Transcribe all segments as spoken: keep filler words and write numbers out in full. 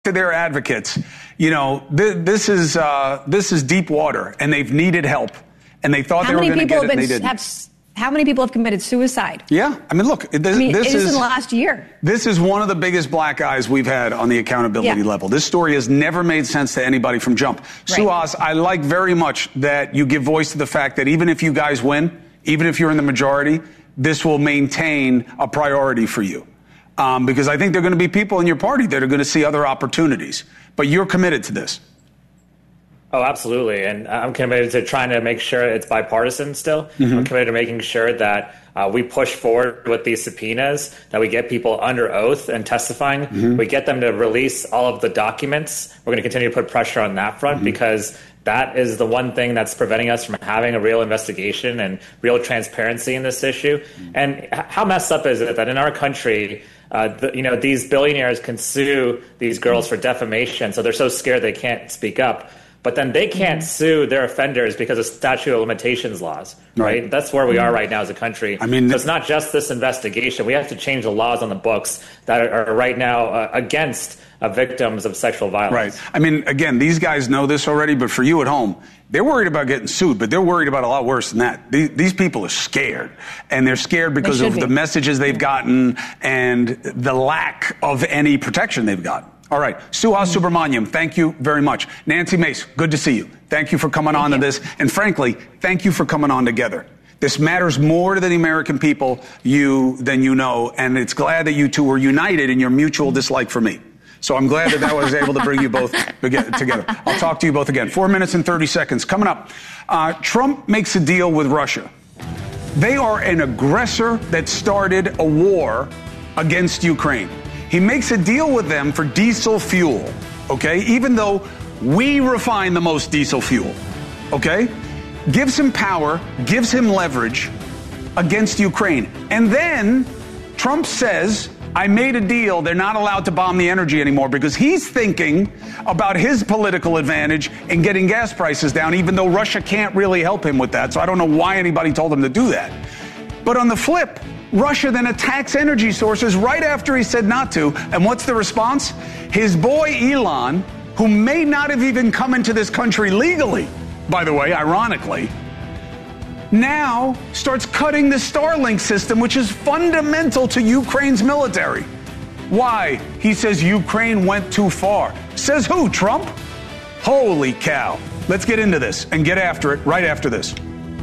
to their advocates, you know, th- this is uh, this is deep water, and they've needed help, and they thought how they were going to get it, and they didn't. Have, how many people have committed suicide? Yeah, I mean, look, this, I mean, this it is in the last year. This is one of the biggest black eyes we've had on the accountability yeah. level. This story has never made sense to anybody from jump. Right. Suhas, I like very much that you give voice to the fact that even if you guys win, even if you're in the majority, this will maintain a priority for you. Um, because I think there are going to be people in your party that are going to see other opportunities. But you're committed to this. Oh, absolutely. And I'm committed to trying to make sure it's bipartisan still. Mm-hmm. I'm committed to making sure that uh, we push forward with these subpoenas, that we get people under oath and testifying. Mm-hmm. We get them to release all of the documents. We're going to continue to put pressure on that front mm-hmm. because that is the one thing that's preventing us from having a real investigation and real transparency in this issue. Mm-hmm. And how messed up is it that in our country, Uh, the, you know, these billionaires can sue these girls for defamation, so they're so scared they can't speak up. But then they can't sue their offenders because of statute of limitations laws, right? right? That's where we are right now as a country. I mean, so it's not just this investigation. We have to change the laws on the books that are, are right now uh, against uh, victims of sexual violence. Right. I mean, again, these guys know this already, but for you at home, they're worried about getting sued, but they're worried about a lot worse than that. These, these people are scared, and they're scared because of be. the messages they've gotten and the lack of any protection they've gotten. All right. Suhas Subramaniam, thank you very much. Nancy Mace, good to see you. Thank you for coming thank on you. to this. And frankly, thank you for coming on together. This matters more to the American people you than you know, and it's glad that you two were united in your mutual dislike for me. So I'm glad that that was able to bring you both together. I'll talk to you both again. Four minutes and thirty seconds. Coming up, uh, Trump makes a deal with Russia. They are an aggressor that started a war against Ukraine. He makes a deal with them for diesel fuel, okay? Even though we refine the most diesel fuel, okay? Gives him power, gives him leverage against Ukraine. And then Trump says, I made a deal. They're not allowed to bomb the energy anymore because he's thinking about his political advantage in getting gas prices down, even though Russia can't really help him with that. So I don't know why anybody told him to do that. But on the flip, Russia then attacks energy sources right after he said not to. And what's the response? His boy Elon, who may not have even come into this country legally, by the way, ironically, now starts cutting the Starlink system, which is fundamental to Ukraine's military. Why? He says Ukraine went too far. Says who, Trump? Holy cow. Let's get into this and get after it right after this.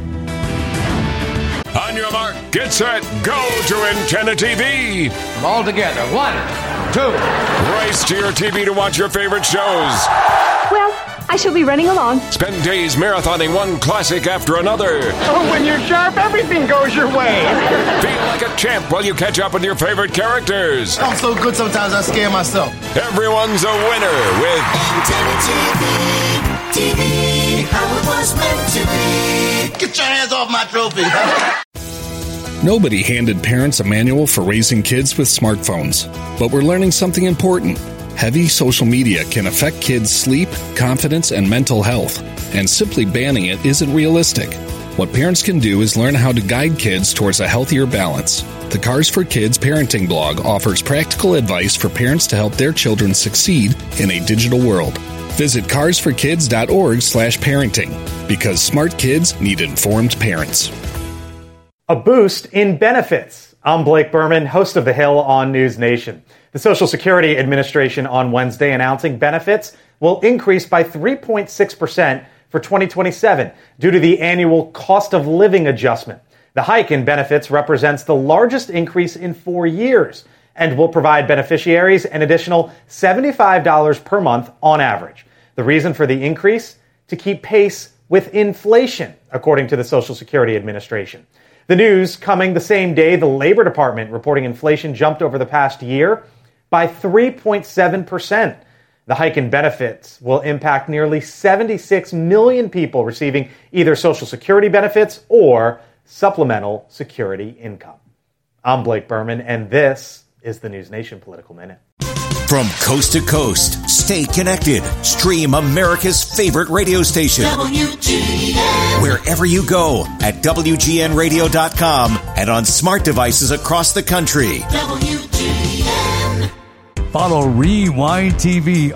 On your mark, get set, go to Antenna T V. All together, one, two. Race to your T V to watch your favorite shows. Well, I shall be running along. Spend days marathoning one classic after another. Oh, when you're sharp, everything goes your way. Feel like a champ while you catch up with your favorite characters. I'm so good sometimes I scare myself. Everyone's a winner with Antenna T V. T V, how it was meant to be. Get your hands off my trophy. Nobody handed parents a manual for raising kids with smartphones, but we're learning something important. Heavy social media can affect kids' sleep, confidence, and mental health, and simply banning it isn't realistic. What parents can do is learn how to guide kids towards a healthier balance. The Cars for Kids parenting blog offers practical advice for parents to help their children succeed in a digital world. Visit cars for kids dot org slash parenting, because smart kids need informed parents. A boost in benefits. I'm Blake Berman, host of The Hill on News Nation. The Social Security Administration on Wednesday announcing benefits will increase by three point six percent for twenty twenty-seven due to the annual cost of living adjustment. The hike in benefits represents the largest increase in four years and will provide beneficiaries an additional seventy-five dollars per month on average. The reason for the increase? To keep pace with inflation, according to the Social Security Administration. The news coming the same day the Labor Department reporting inflation jumped over the past year by three point seven percent. The hike in benefits will impact nearly seventy-six million people receiving either Social Security benefits or supplemental security income. I'm Blake Berman, and this is the News Nation Political Minute. From coast to coast, stay connected. Stream America's favorite radio station. W G N. Wherever you go at W G N radio dot com and on smart devices across the country. W G N. Follow Rewind T V